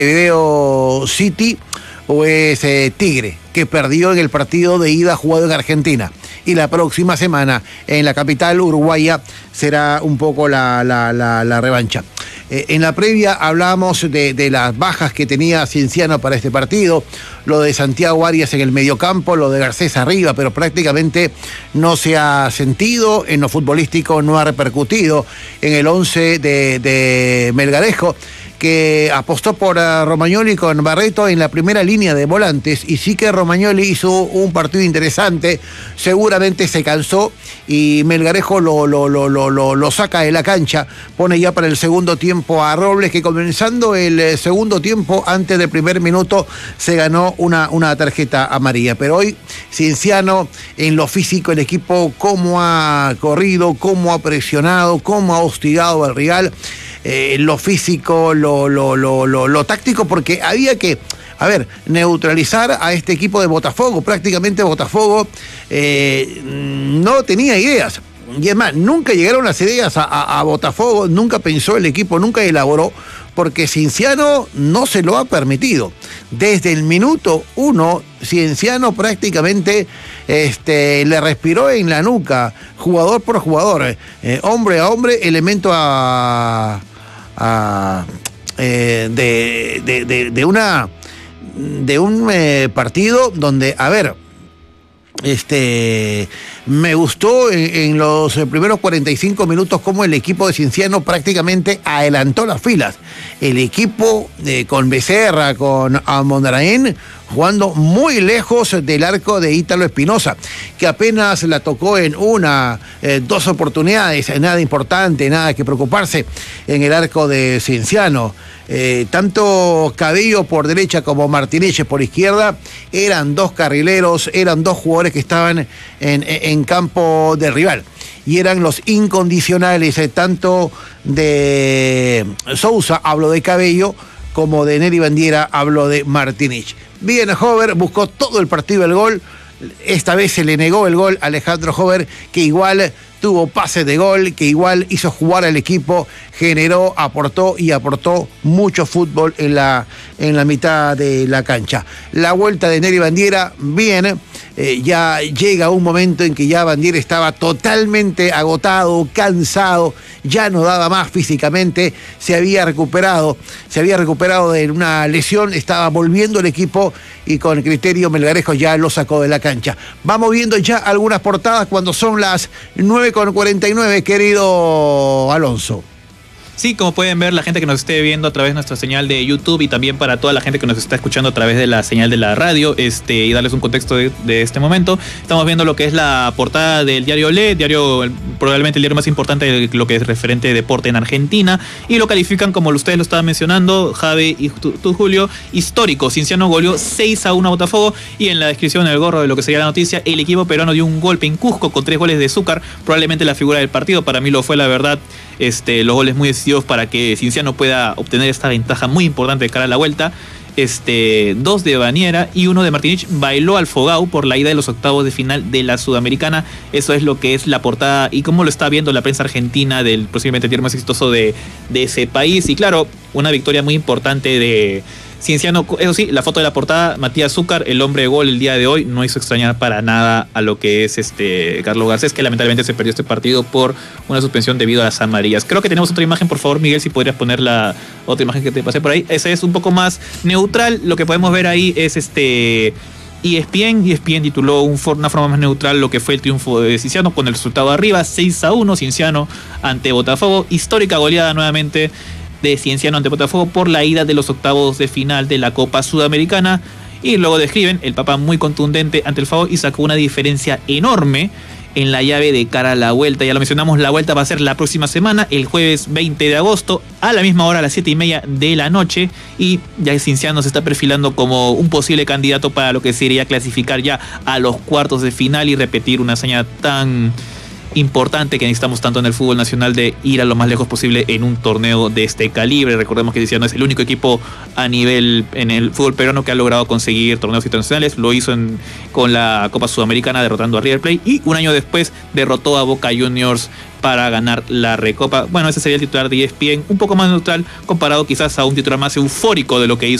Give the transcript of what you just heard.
Montevideo City o es Tigre, que perdió en el partido de ida jugado en Argentina. Y la próxima semana en la capital uruguaya será un poco la revancha. En la previa hablábamos de las bajas que tenía Cienciano para este partido, lo de Santiago Arias en el mediocampo, lo de Garcés arriba, pero prácticamente no se ha sentido, en lo futbolístico no ha repercutido en el 11 de Melgarejo, que apostó por Romagnoli con Barreto en la primera línea de volantes, y sí que Romagnoli hizo un partido interesante, seguramente se cansó y Melgarejo lo saca de la cancha, pone ya para el segundo tiempo a Robles, que comenzando el segundo tiempo, antes del primer minuto, se ganó una tarjeta amarilla. Pero hoy Cienciano, en lo físico, el equipo cómo ha corrido, cómo ha presionado, cómo ha hostigado al rival, lo físico, lo táctico, porque había que, neutralizar a este equipo de Botafogo. Prácticamente Botafogo no tenía ideas. Y es más, nunca llegaron las ideas a Botafogo, nunca pensó el equipo, nunca elaboró, porque Cienciano no se lo ha permitido. Desde el minuto 1, Cienciano prácticamente le respiró en la nuca, jugador por jugador, hombre a hombre, elemento de un partido donde, me gustó en los primeros 45 minutos cómo el equipo de Cienciano prácticamente adelantó las filas. El equipo con Becerra, con Amondarain, jugando muy lejos del arco de Ítalo Espinosa, que apenas la tocó en dos oportunidades, nada importante, nada que preocuparse en el arco de Cienciano. Tanto Cabello por derecha como Martinez por izquierda eran dos carrileros, eran dos jugadores que estaban en campo del rival, y eran los incondicionales, tanto de Sousa, hablo de Cabello, como de Neri Bandiera, hablo de Martinez. Bien, Hover buscó todo el partido el gol. Esta vez se le negó el gol a Alejandro Hover, que igual tuvo pases de gol, que igual hizo jugar al equipo, generó, aportó mucho fútbol en la mitad de la cancha. La vuelta de Neri Bandiera, bien, ya llega un momento en que ya Bandiera estaba totalmente agotado, cansado, ya no daba más físicamente, se había recuperado de una lesión, estaba volviendo el equipo, y con criterio Melgarejo ya lo sacó de la cancha. Vamos viendo ya algunas portadas cuando son las 9:49, querido Alonso. Sí, como pueden ver, la gente que nos esté viendo a través de nuestra señal de YouTube, y también para toda la gente que nos está escuchando a través de la señal de la radio, y darles un contexto de este momento. Estamos viendo lo que es la portada del diario Olé, probablemente el diario más importante de lo que es referente de deporte en Argentina, y lo califican, como ustedes lo estaban mencionando, Javi y tú, Julio, histórico. Cienciano goleó 6-1 a Botafogo, y en la descripción del gorro de lo que sería la noticia, el equipo peruano dio un golpe en Cusco con 3 goles de Zúcar, probablemente la figura del partido. Para mí lo fue, la verdad, los goles muy decisivos para que Cienciano pueda obtener esta ventaja muy importante de cara a la vuelta. 2 de Baniera y 1 de Martinez bailó al Fogao por la ida de los octavos de final de la Sudamericana. Eso es lo que es la portada y cómo lo está viendo la prensa argentina del posiblemente tierno más exitoso de ese país. Y claro, una victoria muy importante de Cienciano. Eso sí, la foto de la portada, Matías Zúcar, el hombre de gol el día de hoy, no hizo extrañar para nada a lo que es Carlos Garcés, que lamentablemente se perdió este partido por una suspensión debido a las amarillas. Creo que tenemos otra imagen, por favor, Miguel, si podrías poner la otra imagen que te pasé por ahí. Esa es un poco más neutral. Lo que podemos ver ahí es ESPN tituló una forma más neutral lo que fue el triunfo de Cienciano, con el resultado arriba, 6-1, Cienciano ante Botafogo. Histórica goleada nuevamente de Cienciano ante Botafogo por la ida de los octavos de final de la Copa Sudamericana. Y luego describen el Papa muy contundente ante el FAO y sacó una diferencia enorme en la llave de cara a la vuelta. Ya lo mencionamos, la vuelta va a ser la próxima semana, el jueves 20 de agosto, a la misma hora, a las 7:30 de la noche. Y ya Cienciano se está perfilando como un posible candidato para lo que sería clasificar ya a los cuartos de final y repetir una hazaña tan importante que necesitamos tanto en el fútbol nacional, de ir a lo más lejos posible en un torneo de este calibre. Recordemos que Cienciano es el único equipo a nivel en el fútbol peruano que ha logrado conseguir torneos internacionales. Lo hizo con la Copa Sudamericana, derrotando a River Plate, y un año después derrotó a Boca Juniors para ganar la Recopa. Bueno, ese sería el titular de ESPN, un poco más neutral comparado quizás a un titular más eufórico de lo que hizo